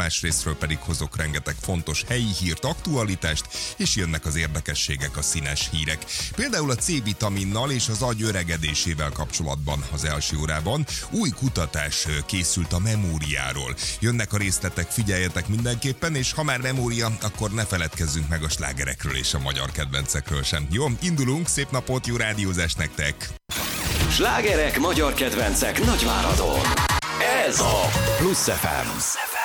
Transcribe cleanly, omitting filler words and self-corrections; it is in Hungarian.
másrésztről pedig hozok rengeteg fontos helyi hírt, aktualitást, és jönnek az érdekességek, a színes hírek. Például a C-vitaminnal és az agy öregedésével kapcsolatban az első órában új kutatás készült a memóriáról. Jönnek a részletek, figyeljetek mindenképpen, és ha már memória, akkor ne feledkezzünk meg a slágerekről és a magyar kedvencekről sem. Jó, indulunk, szép napot, jó rádiózást nektek! Slágerek, magyar kedvencek Nagyváradon. Ez a Plusz FM.